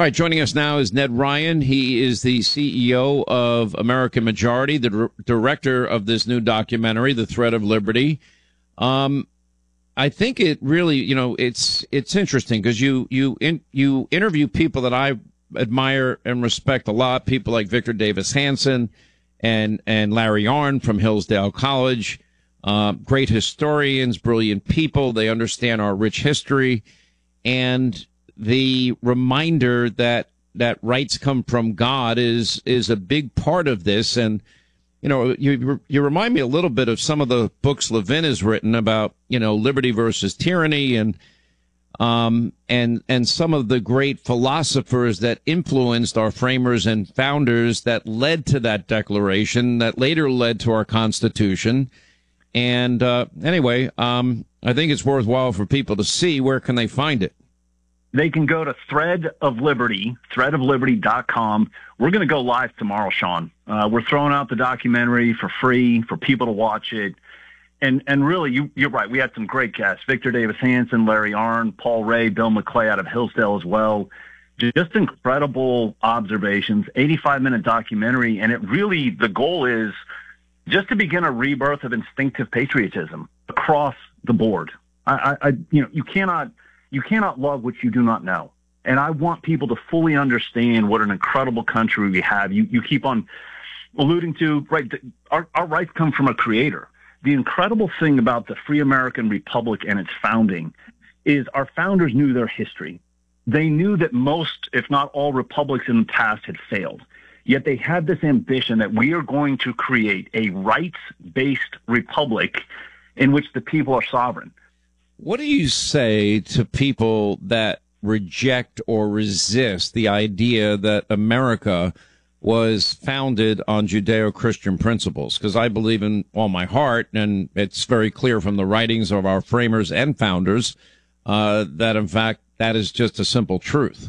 All right, joining us now is Ned Ryan. He is the CEO of American Majority, the director of this new documentary, The Thread of Liberty. I think it really, it's interesting because you interview people that I admire and respect a lot, people like Victor Davis Hanson and Larry Arnn from Hillsdale College, great historians, brilliant people. They understand our rich history and the reminder that rights come from God is a big part of this. And, you remind me a little bit of some of the books Levin has written about, liberty versus tyranny and some of the great philosophers that influenced our framers and founders that led to that declaration that later led to our Constitution. And anyway, I think it's worthwhile for people to see. Where can they find it? They can go to Thread of Liberty, threadofliberty.com. We're going to go live tomorrow, Sean. We're throwing out the documentary for free for people to watch it. And really, you're right. We had some great guests. Victor Davis Hanson, Larry Arnn, Paul Ray, Bill McClay out of Hillsdale as well. Just incredible observations, 85-minute documentary. And it really, the goal is just to begin a rebirth of instinctive patriotism across the board. You cannot love what you do not know. And I want people to fully understand what an incredible country we have. You keep on alluding to, right, our rights come from a creator. The incredible thing about the free American Republic and its founding is our founders knew their history. They knew that most, if not all, republics in the past had failed. Yet they had this ambition that we are going to create a rights-based republic in which the people are sovereign. What do you say to people that reject or resist the idea that America was founded on Judeo-Christian principles? Because I believe in all my heart, and it's very clear from the writings of our framers and founders, that, in fact, that is just a simple truth.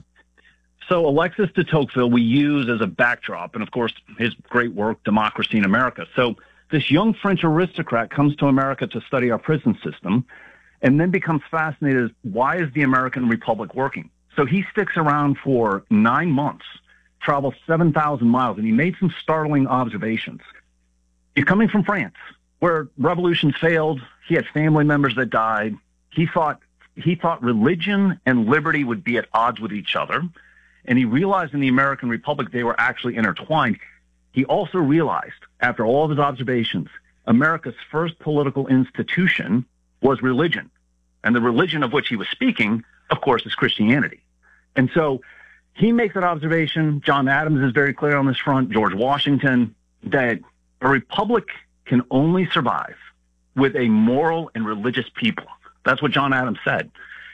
So Alexis de Tocqueville we use as a backdrop, and, of course, his great work, Democracy in America. So this young French aristocrat comes to America to study our prison system and then becomes fascinated as why is the American Republic working? So he sticks around for 9 months, travels 7,000 miles, and he made some startling observations. He's coming from France, where revolutions failed. He had family members that died. He thought religion and liberty would be at odds with each other, and he realized in the American Republic they were actually intertwined. He also realized, after all of his observations, America's first political institution was religion. And the religion of which he was speaking, of course, is Christianity. And so he makes that observation. John Adams is very clear on this front, George Washington, that a republic can only survive with a moral and religious people. That's what John Adams said.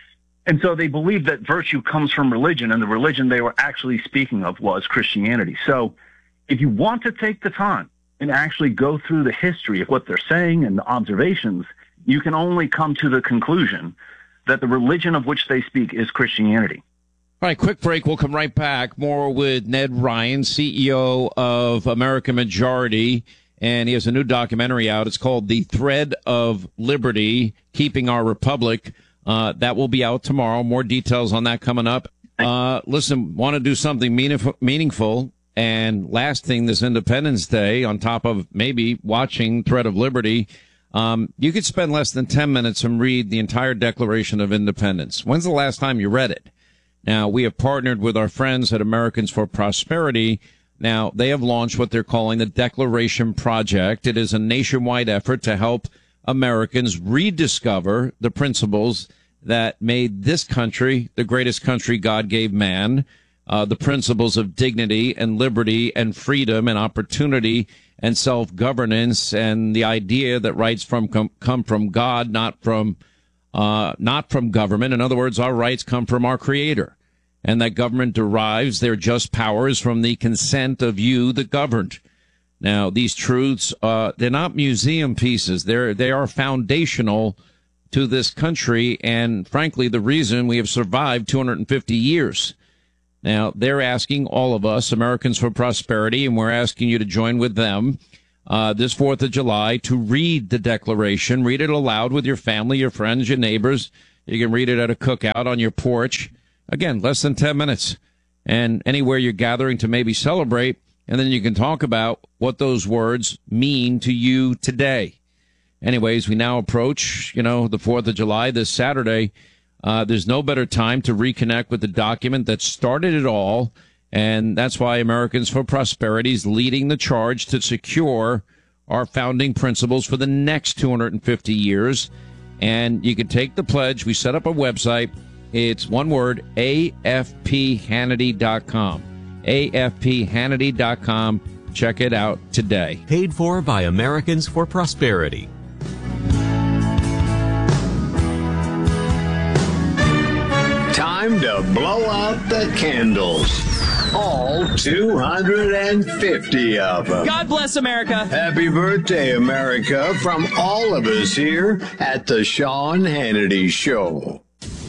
And so they believe that virtue comes from religion, and the religion they were actually speaking of was Christianity. So if you want to take the time and actually go through the history of what they're saying and the observations, you can only come to the conclusion that the religion of which they speak is Christianity. All right, quick break. We'll come right back. More with Ned Ryan, CEO of American Majority, and he has a new documentary out. It's called The Thread of Liberty, Keeping Our Republic. That will be out tomorrow. More details on that coming up. Listen, want to do something meaningful and lasting this Independence Day on top of maybe watching Thread of Liberty. You could spend less than 10 minutes and read the entire Declaration of Independence. When's the last time you read it? Now, we have partnered with our friends at Americans for Prosperity. Now, they have launched what they're calling the Declaration Project. It is a nationwide effort to help Americans rediscover the principles that made this country the greatest country God gave man, the principles of dignity and liberty and freedom and opportunity and self-governance, and the idea that rights come from God, not from government. In other words, our rights come from our Creator, and that government derives their just powers from the consent of you, the governed. Now, these truths, they're not museum pieces. They are foundational to this country, and frankly, the reason we have survived 250 years. Now, they're asking all of us, Americans for Prosperity, and we're asking you to join with them this 4th of July to read the Declaration. Read it aloud with your family, your friends, your neighbors. You can read it at a cookout on your porch. Again, less than 10 minutes. and anywhere you're gathering to maybe celebrate. And then you can talk about what those words mean to you today. Anyways, we now approach, the 4th of July this Saturday. There's no better time to reconnect with the document that started it all. And that's why Americans for Prosperity is leading the charge to secure our founding principles for the next 250 years. And you can take the pledge. We set up a website. It's one word, AFPHannity.com. AFPHannity.com. Check it out today. Paid for by Americans for Prosperity. Time to blow out the candles. All 250 of them. God bless America. Happy birthday, America, from all of us here at the Sean Hannity Show.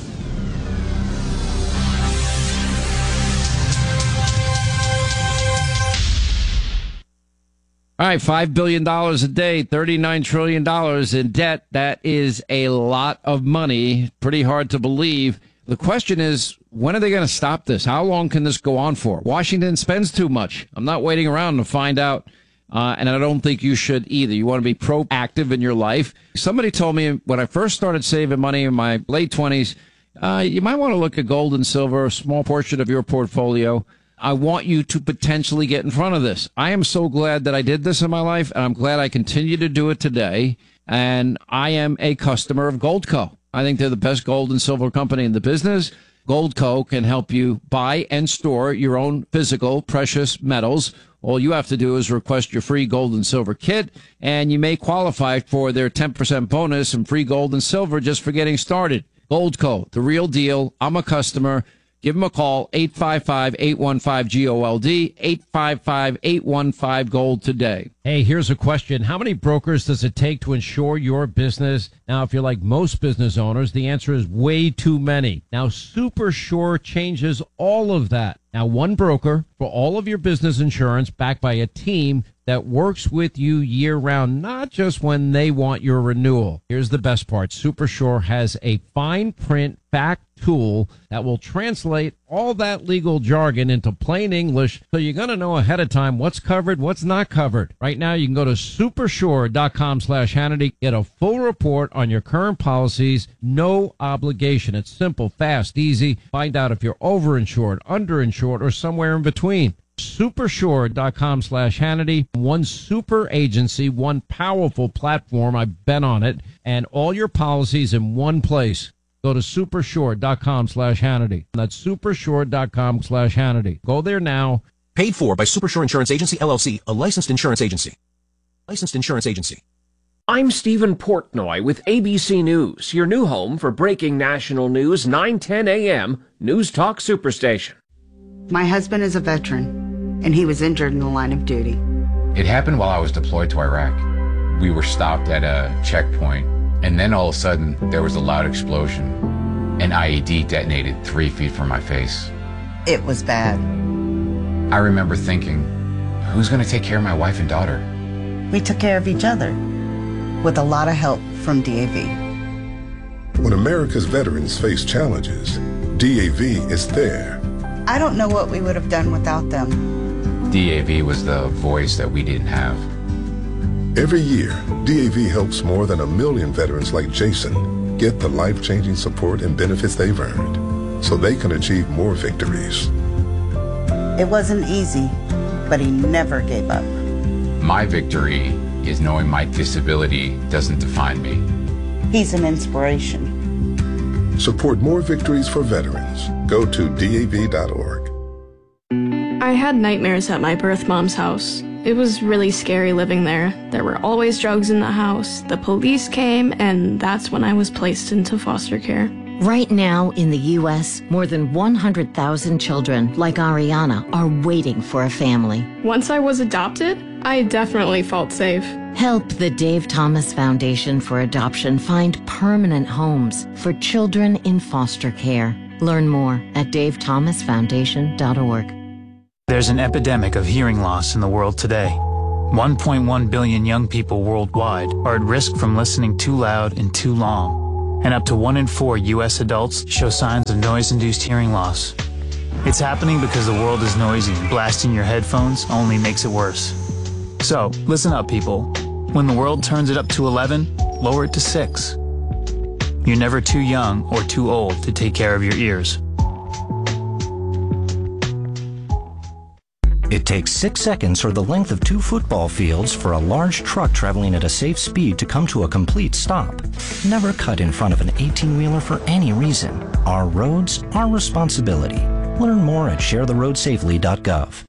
All right, $5 billion a day, $39 trillion in debt. That is a lot of money. Pretty hard to believe. The question is, when are they going to stop this? How long can this go on for? Washington spends too much. I'm not waiting around to find out, and I don't think you should either. You want to be proactive in your life. Somebody told me when I first started saving money in my late 20s, you might want to look at gold and silver, a small portion of your portfolio. I want you to potentially get in front of this. I am so glad that I did this in my life, and I'm glad I continue to do it today. And I am a customer of Goldco. I think they're the best gold and silver company in the business. Goldco can help you buy and store your own physical precious metals. All you have to do is request your free gold and silver kit, and you may qualify for their 10% bonus and free gold and silver just for getting started. Goldco, the real deal. I'm a customer. Give them a call, 855-815-GOLD, 855-815-GOLD today. Hey, here's a question. How many brokers does it take to insure your business? Now, if you're like most business owners, the answer is way too many. Now, SuperSure changes all of that. Now, one broker for all of your business insurance backed by a team that works with you year-round, not just when they want your renewal. Here's the best part. SuperSure has a fine print fact tool that will translate all that legal jargon into plain English, so you're going to know ahead of time what's covered, what's not covered. Right now, you can go to supersure.com/Hannity, get a full report on your current policies, no obligation. It's simple, fast, easy. Find out if you're overinsured, underinsured, or somewhere in between. Supersure.com/Hannity. One super agency, one powerful platform. I've been on it, and all your policies in one place. Go to supersure.com/Hannity. That's supersure.com/Hannity. Go there now. Paid for by Supersure Insurance Agency, LLC, a licensed insurance agency. Licensed insurance agency. I'm Stephen Portnoy with ABC News, your new home for breaking national news, 9:10 a.m. News Talk Superstation. My husband is a veteran, and he was injured in the line of duty. It happened while I was deployed to Iraq. We were stopped at a checkpoint, and then all of a sudden, there was a loud explosion. An IED detonated 3 feet from my face. It was bad. I remember thinking, who's going to take care of my wife and daughter? We took care of each other, with a lot of help from DAV. When America's veterans face challenges, DAV is there. I don't know what we would have done without them. DAV was the voice that we didn't have. Every year, DAV helps more than 1 million veterans like Jason get the life-changing support and benefits they've earned so they can achieve more victories. It wasn't easy, but he never gave up. My victory is knowing my disability doesn't define me. He's an inspiration. Support more victories for veterans. Go to DAV.org. I had nightmares at my birth mom's house. It was really scary living there. There were always drugs in the house. The police came, and that's when I was placed into foster care. Right now in the U.S., more than 100,000 children, like Ariana, are waiting for a family. Once I was adopted, I definitely felt safe. Help the Dave Thomas Foundation for Adoption find permanent homes for children in foster care. Learn more at davethomasfoundation.org. There's an epidemic of hearing loss in the world today. 1.1 billion young people worldwide are at risk from listening too loud and too long. And up to 1 in 4 U.S. adults show signs of noise-induced hearing loss. It's happening because the world is noisy and blasting your headphones only makes it worse. So, listen up, people. When the world turns it up to 11, lower it to 6. You're never too young or too old to take care of your ears. It takes 6 seconds or the length of 2 football fields for a large truck traveling at a safe speed to come to a complete stop. Never cut in front of an 18-wheeler for any reason. Our roads, our responsibility. Learn more at sharetheroadsafely.gov.